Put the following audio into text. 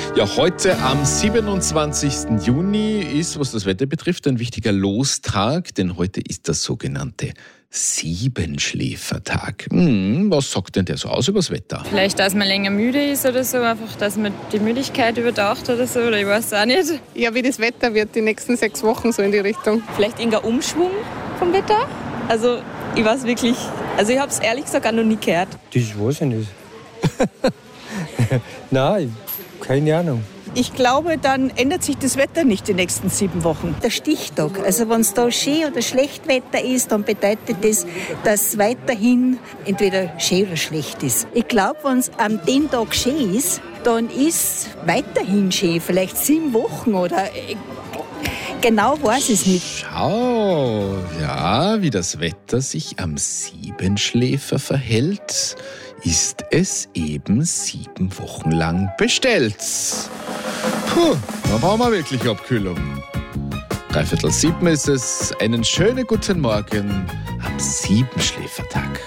Ja, heute am 27. Juni ist, was das Wetter betrifft, ein wichtiger Lostag, denn heute ist der sogenannte Siebenschläfertag. Was sagt denn der so aus über das Wetter? Vielleicht, dass man länger müde ist oder so, einfach, dass man die Müdigkeit überdacht oder so, oder ich weiß auch nicht. Ja, wie das Wetter wird die nächsten 6 Wochen so in die Richtung. Vielleicht irgendein Umschwung vom Wetter? Also, ich weiß wirklich, ich habe es ehrlich gesagt auch noch nie gehört. Das weiß ich nicht. Nein, keine Ahnung. Ich glaube, dann ändert sich das Wetter nicht die nächsten 7 Wochen. Der Stichtag, also wenn es da schön oder schlecht Wetter ist, dann bedeutet das, dass es weiterhin entweder schön oder schlecht ist. Ich glaube, wenn es an dem Tag schön ist, dann ist es weiterhin schön, vielleicht 7 Wochen oder genau weiß ich es nicht. Schau, ja, wie das Wetter sich am Siebenschläfer verhält, ist es eben 7 Wochen lang bestellt. Da brauchen wir wirklich Abkühlung. 6:45 ist es. Einen schönen guten Morgen am Siebenschläfertag.